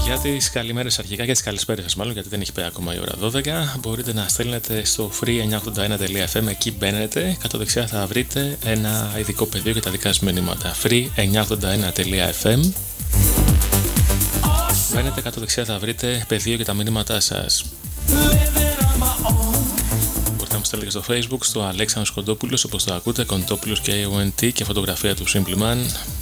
Για τις καλημέρες αρχικά και τις καλησπέρες σας μάλλον, γιατί δεν έχει πάει ακόμα η ώρα 12, μπορείτε να στέλνετε στο free981.fm, εκεί μπαίνετε, κάτω δεξιά θα βρείτε ένα ειδικό πεδίο για τα δικά σας μηνύματα. free981.fm, μπαίνετε, κάτω δεξιά θα βρείτε πεδίο για τα μηνύματά σας. Μπορείτε να μου στέλνετε στο Facebook, στο Αλέξανδρος Κοντόπουλος, όπως το ακούτε, Κοντόπουλος και AONT, και φωτογραφία του Simply Man.